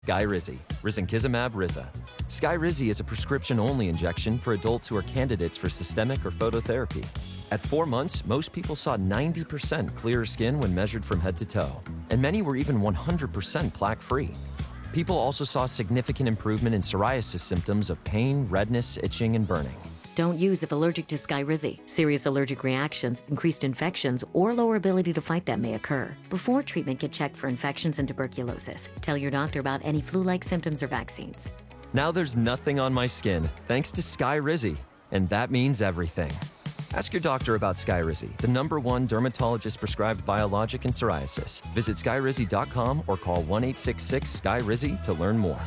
Skyrizi, risankizumab Riza. Skyrizi is a prescription-only injection for adults who are candidates for systemic or phototherapy. At 4 months, most people saw 90% clearer skin when measured from head to toe, and many were even 100% plaque-free. People also saw significant improvement in psoriasis symptoms of pain, redness, itching, and burning. Don't use if allergic to Skyrizi. Serious allergic reactions, increased infections, or lower ability to fight them may occur. Before treatment, get checked for infections and tuberculosis. Tell your doctor about any flu-like symptoms or vaccines. Now there's nothing on my skin, thanks to Skyrizi, and that means everything. Ask your doctor about Skyrizi, the #1 dermatologist-prescribed biologic in psoriasis. Visit skyrizi.com or call 1-866-SKY-RIZI to learn more.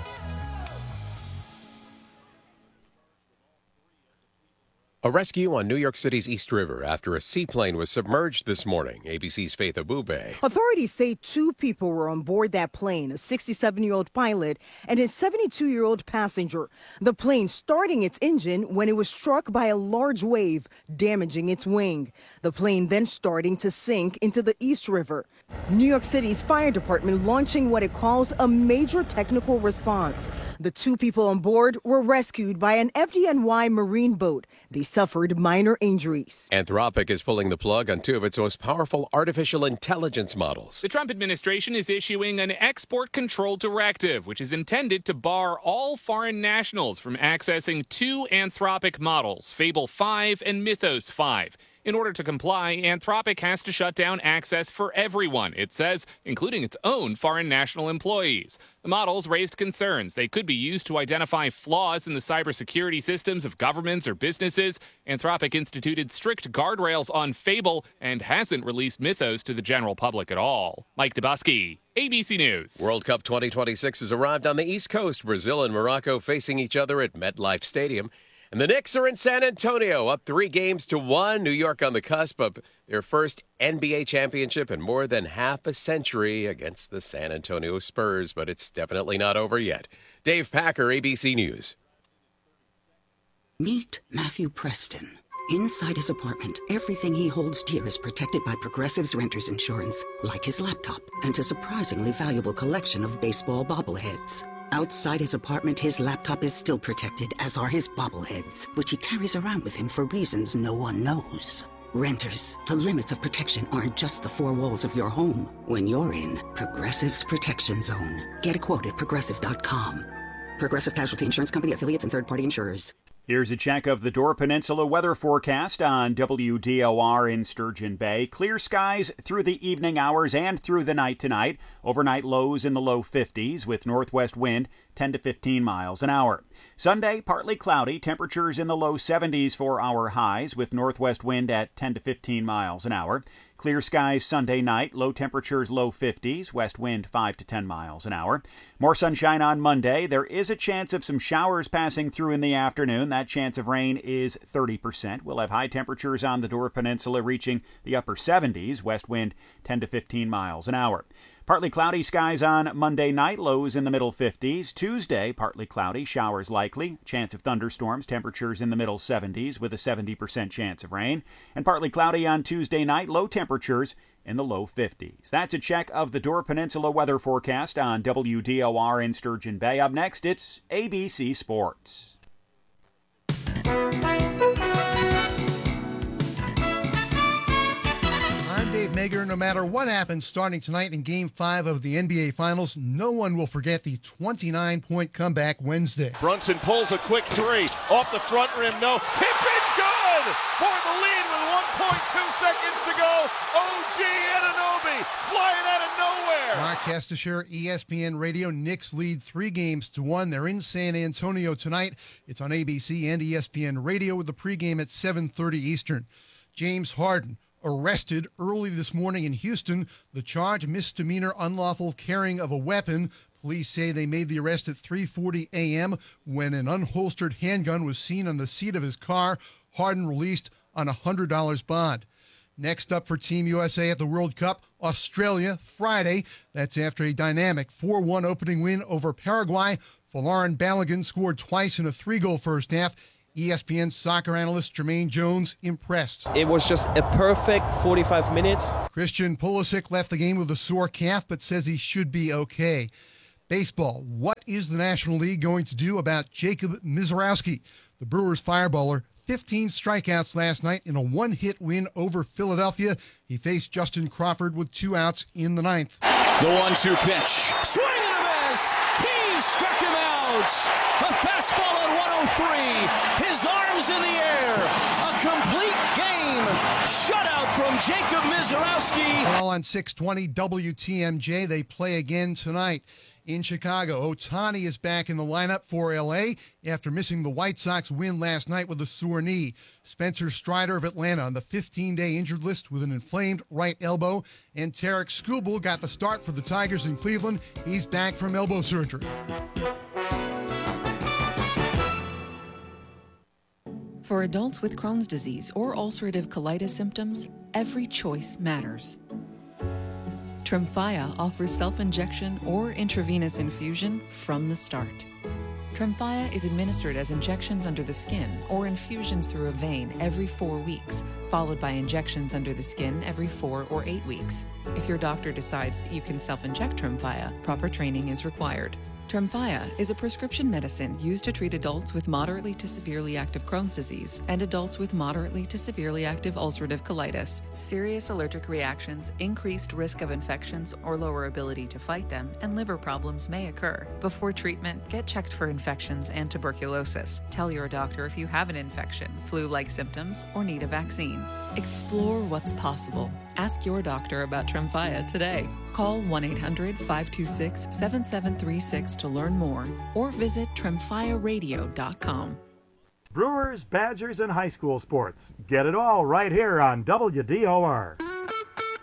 A rescue on New York City's East River after a seaplane was submerged this morning. ABC's Faith Abube. Authorities say 2 people were on board that plane, a 67-year-old pilot and his 72-year-old passenger. The plane starting its engine when it was struck by a large wave, damaging its wing. The plane then starting to sink into the East River. New York City's fire department launching what it calls a major technical response. The 2 people on board were rescued by an FDNY Marine boat. They suffered minor injuries. Anthropic is pulling the plug on 2 of its most powerful artificial intelligence models. The Trump administration is issuing an export control directive, which is intended to bar all foreign nationals from accessing 2 Anthropic models, Fable 5 and Mythos 5. In order to comply, Anthropic has to shut down access for everyone, it says, including its own foreign national employees. The models raised concerns they could be used to identify flaws in the cybersecurity systems of governments or businesses. Anthropic instituted strict guardrails on Fable and hasn't released Mythos to the general public at all. Mike Dubusky, ABC News. World Cup 2026 has arrived on the East Coast. Brazil and Morocco facing each other at MetLife Stadium. And the Knicks are in San Antonio, up 3-1. New York on the cusp of their first NBA championship in more than half a century against the San Antonio Spurs. But it's definitely not over yet. Dave Packer, ABC News. Meet Matthew Preston. Inside his apartment, everything he holds dear is protected by Progressive's Renter's Insurance, like his laptop and a surprisingly valuable collection of baseball bobbleheads. Outside his apartment, his laptop is still protected, as are his bobbleheads, which he carries around with him for reasons no one knows. Renters, the limits of protection aren't just the 4 walls of your home. When you're in Progressive's Protection Zone. Get a quote at Progressive.com. Progressive Casualty Insurance Company, affiliates, and third-party insurers. Here's a check of the Door Peninsula weather forecast on WDOR in Sturgeon Bay. Clear skies through the evening hours and through the night tonight. Overnight lows in the low 50s with northwest wind 10 to 15 miles an hour. Sunday, partly cloudy, temperatures in the low 70s for our highs with northwest wind at 10 to 15 miles an hour. Clear skies Sunday night, low temperatures low 50s, west wind 5 to 10 miles an hour. More sunshine on Monday. There is a chance of some showers passing through in the afternoon. That chance of rain is 30%. We'll have high temperatures on the Door Peninsula reaching the upper 70s, west wind 10 to 15 miles an hour. Partly cloudy skies on Monday night, lows in the middle 50s. Tuesday, partly cloudy, showers likely. Chance of thunderstorms, temperatures in the middle 70s with a 70% chance of rain. And partly cloudy on Tuesday night, low temperatures in the low 50s. That's a check of the Door Peninsula weather forecast on WDOR in Sturgeon Bay. Up next, it's ABC Sports. Dave Mager. No matter what happens starting tonight in Game 5 of the NBA Finals, no one will forget the 29-point comeback Wednesday. Brunson pulls a quick 3 off the front rim. No. Tip in good for the lead with 1.2 seconds to go. OG Anunoby flying out of nowhere. Mark Castasher, ESPN Radio. Knicks lead 3-1. They're in San Antonio tonight. It's on ABC and ESPN Radio with the pregame at 7:30 Eastern. James Harden arrested early this morning in Houston. The charge, misdemeanor unlawful carrying of a weapon. Police say they made the arrest at 3:40 a.m. when an unholstered handgun was seen on the seat of his car. Harden released on a $100 bond. Next up for Team USA at the World Cup, Australia, Friday. That's after a dynamic 4-1 opening win over Paraguay. Folarin Balogun scored twice in a 3-goal first half. ESPN soccer analyst Jermaine Jones impressed. It was just a perfect 45 minutes. Christian Pulisic left the game with a sore calf, but says he should be okay. Baseball. What is the National League going to do about Jacob Misiorowski? The Brewers fireballer, 15 strikeouts last night in a one-hit win over Philadelphia. He faced Justin Crawford with 2 outs in the 9th. The 1-2 pitch. Swing and a miss. He struck him out. A fastball at 103. His arms in the air. A complete game. Shutout from Jacob Misiorowski. Well, on 620 WTMJ, they play again tonight. In Chicago, Ohtani is back in the lineup for L.A. after missing the White Sox win last night with a sore knee. Spencer Strider of Atlanta on the 15-day injured list with an inflamed right elbow. And Tarek Skubal got the start for the Tigers in Cleveland. He's back from elbow surgery. For adults with Crohn's disease or ulcerative colitis symptoms, every choice matters. Tremfya offers self-injection or intravenous infusion from the start. Tremfya is administered as injections under the skin or infusions through a vein every 4 weeks, followed by injections under the skin every 4 or 8 weeks. If your doctor decides that you can self-inject Tremfya, proper training is required. Tremfya is a prescription medicine used to treat adults with moderately to severely active Crohn's disease and adults with moderately to severely active ulcerative colitis. Serious allergic reactions, increased risk of infections or lower ability to fight them, and liver problems may occur. Before treatment, get checked for infections and tuberculosis. Tell your doctor if you have an infection, flu-like symptoms, or need a vaccine. Explore what's possible. Ask your doctor about Tremfya today. Call 1-800-526-7736 to learn more or visit tremfyaradio.com. Brewers, Badgers, and high school sports. Get it all right here on WDOR.